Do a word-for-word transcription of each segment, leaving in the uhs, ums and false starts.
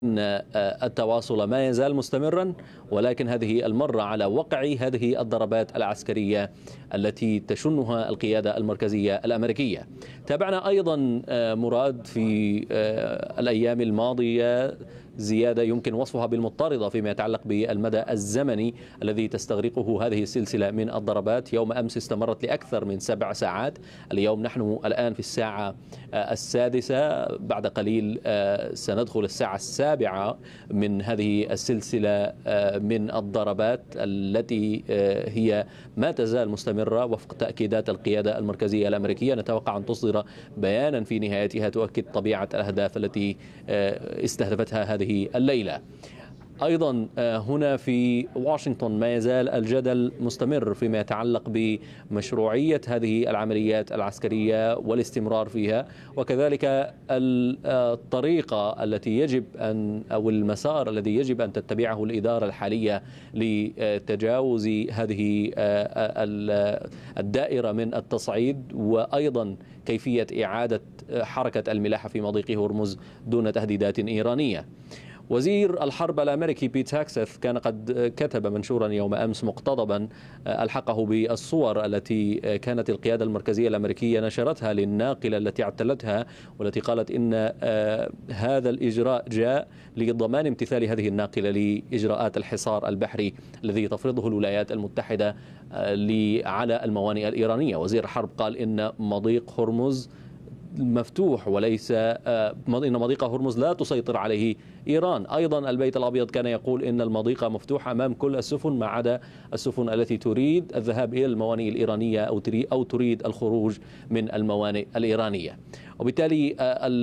أن التواصل ما يزال مستمرا، ولكن هذه المرة على وقع هذه الضربات العسكرية التي تشنها القيادة المركزية الأمريكية. تابعنا أيضا مراد في الأيام الماضية زيادة يمكن وصفها بالمضطردة فيما يتعلق بالمدى الزمني الذي تستغرقه هذه السلسلة من الضربات. يوم أمس استمرت لأكثر من سبع ساعات، اليوم نحن الآن في الساعة السادسة، بعد قليل سندخل الساعة السابعة من هذه السلسلة من الضربات التي هي ما تزال مستمرة وفق تأكيدات القيادة المركزية الأمريكية. نتوقع أن تصدر بيانا في نهايتها تؤكد طبيعة الأهداف التي استهدفتها هذه الليلة. أيضا هنا في واشنطن ما يزال الجدل مستمر فيما يتعلق بمشروعية هذه العمليات العسكرية والاستمرار فيها، وكذلك الطريقة التي يجب أن أو المسار الذي يجب أن تتبعه الإدارة الحالية لتجاوز هذه الدائرة من التصعيد، وأيضا كيفية إعادة حركة الملاحة في مضيق هرمز دون تهديدات إيرانية. وزير الحرب الأمريكي بيت هاكسث كان قد كتب منشورا يوم أمس مقتضبا ألحقه بالصور التي كانت القيادة المركزية الأمريكية نشرتها للناقلة التي اعتلتها، والتي قالت إن هذا الإجراء جاء لضمان امتثال هذه الناقلة لإجراءات الحصار البحري الذي تفرضه الولايات المتحدة على الموانئ الإيرانية. وزير الحرب قال إن مضيق هرمز مفتوح وليس إن مضيق هرمز لا تسيطر عليه إيران. أيضا البيت الأبيض كان يقول إن المضيق مفتوح أمام كل السفن ما عدا السفن التي تريد الذهاب إلى الموانئ الإيرانية أو تريد الخروج من الموانئ الإيرانية. وبالتالي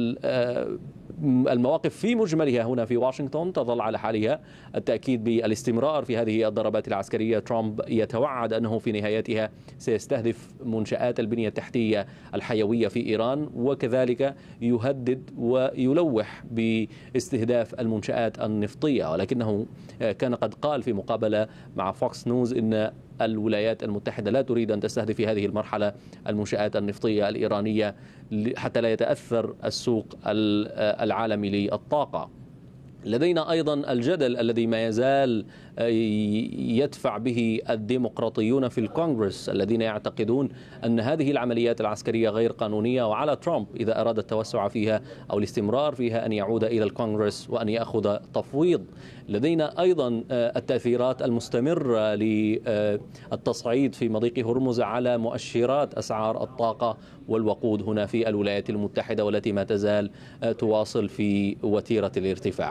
المواقف في مجملها هنا في واشنطن تظل على حالها، التأكيد بالاستمرار في هذه الضربات العسكرية. ترامب يتوعد أنه في نهايتها سيستهدف منشآت البنية التحتية الحيوية في إيران، وكذلك يهدد ويلوح باستهداف المنشآت النفطية، ولكنه كان قد قال في مقابلة مع فوكس نيوز إن الولايات المتحدة لا تريد أن تستهدف في هذه المرحلة المنشآت النفطية الإيرانية حتى لا يتأثر السوق العالمي للطاقة. لدينا أيضا الجدل الذي ما يزال يدفع به الديمقراطيون في الكونغرس الذين يعتقدون أن هذه العمليات العسكرية غير قانونية، وعلى ترامب إذا أراد التوسع فيها أو الاستمرار فيها أن يعود إلى الكونغرس وأن يأخذ تفويض. لدينا أيضا التأثيرات المستمرة للتصعيد في مضيق هرمز على مؤشرات أسعار الطاقة والوقود هنا في الولايات المتحدة، والتي ما تزال تواصل في وتيرة الارتفاع.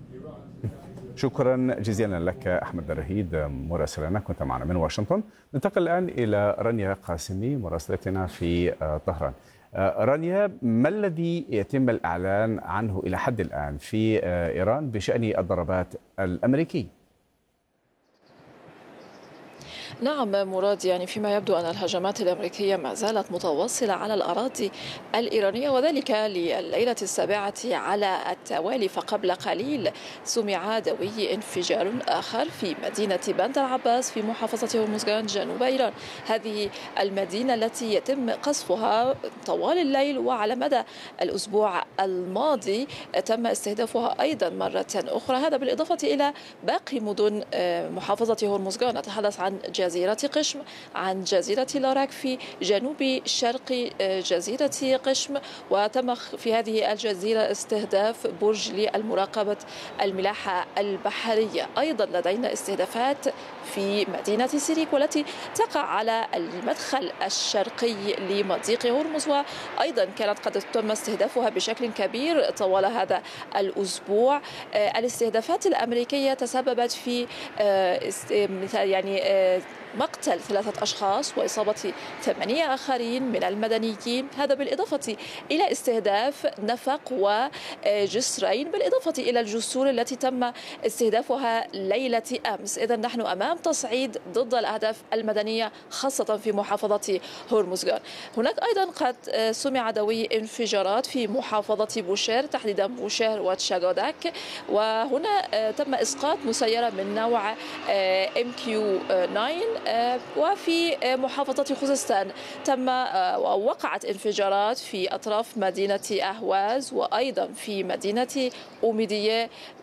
شكرا جزيلا لك أحمد الرهيد مراسلنا، كنت معنا من واشنطن. ننتقل الآن إلى رانيا قاسمي مراسلتنا في طهران. رانيا، ما الذي يتم الإعلان عنه إلى حد الآن في إيران بشأن الضربات الأمريكية؟ نعم مراد، يعني فيما يبدو أن الهجمات الأمريكية ما زالت متواصلة على الأراضي الإيرانية، وذلك لليلة السابعة على التوالي. فقبل قليل سمع دوي انفجار آخر في مدينة بندر عباس في محافظة هرمزغان جنوب إيران، هذه المدينة التي يتم قصفها طوال الليل، وعلى مدى الأسبوع الماضي تم استهدافها أيضا مرة أخرى، هذا بالإضافة إلى باقي مدن محافظة هرمزغان. نتحدث عن جزيرة قشم، عن جزيرة لاراك في جنوب شرق جزيرة قشم، وتم في هذه الجزيرة استهداف برج للمراقبة الملاحة البحرية. أيضا لدينا استهدافات في مدينة سيريك والتي تقع على المدخل الشرقي لمضيق هرمز، وأيضا كانت قد تم استهدافها بشكل كبير طوال هذا الأسبوع. الاستهدافات الأمريكية تسببت في يعني مقتل ثلاثة أشخاص وإصابة ثمانية آخرين من المدنيين، هذا بالإضافة إلى استهداف نفق وجسرين، بالإضافة إلى الجسور التي تم استهدافها ليلة أمس. إذن نحن أمام تصعيد ضد الأهداف المدنية خاصة في محافظة هرمزغان. هناك أيضا قد سمع دوي انفجارات في محافظة بوشير، تحديدا بوشير وتشاغوداك، وهنا تم إسقاط مسيرة من نوع إم كيو تسعة وفي محافظة خوزستان تم وقعت انفجارات في أطراف مدينة أهواز وأيضا في مدينة أوميدية